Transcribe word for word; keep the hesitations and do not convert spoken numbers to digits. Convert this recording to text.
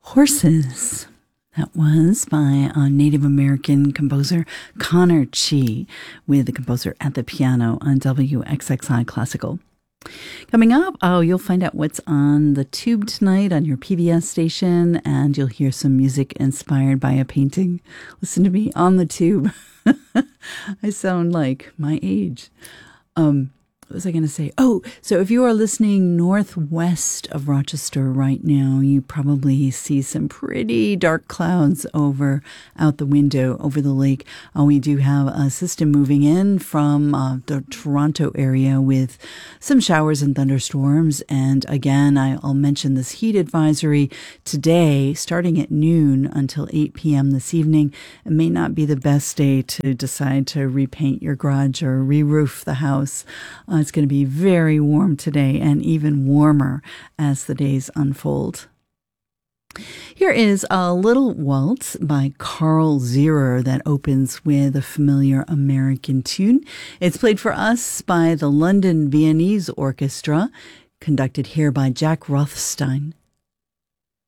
Horses. That was by a Native American composer Connor Chee, with the composer at the piano on W X X I Classical. Coming up, oh, you'll find out what's on the tube tonight on your P B S station, and you'll hear some music inspired by a painting. Listen to me on the tube. I sound like my age. Um, what was I going to say? Oh, so if you are listening northwest of Rochester right now, you probably see some pretty dark clouds over out the window over the lake. Uh, we do have a system moving in from uh, the Toronto area with some showers and thunderstorms. And again, I'll mention this heat advisory today, starting at noon until eight p.m. this evening. It may not be the best day to decide to repaint your garage or re-roof the house. Uh, it's going to be very warm today and even warmer as the days unfold. Here is a little waltz by Carl Zierer that opens with a familiar American tune. It's played for us by the London Viennese Orchestra, conducted here by Jack Rothstein.